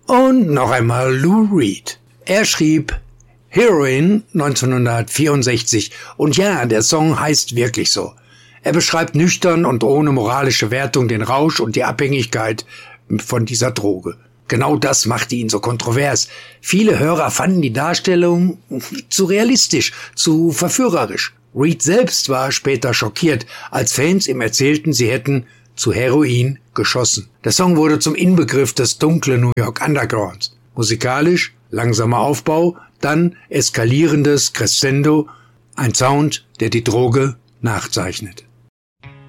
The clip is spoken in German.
Und noch einmal Lou Reed. Er schrieb Heroin 1964 und ja, der Song heißt wirklich so. Er beschreibt nüchtern und ohne moralische Wertung den Rausch und die Abhängigkeit von dieser Droge. Genau das machte ihn so kontrovers. Viele Hörer fanden die Darstellung zu realistisch, zu verführerisch. Reed selbst war später schockiert, als Fans ihm erzählten, sie hätten zu Heroin geschossen. Der Song wurde zum Inbegriff des dunklen New York Undergrounds. Musikalisch langsamer Aufbau, dann eskalierendes Crescendo, ein Sound, der die Droge nachzeichnet.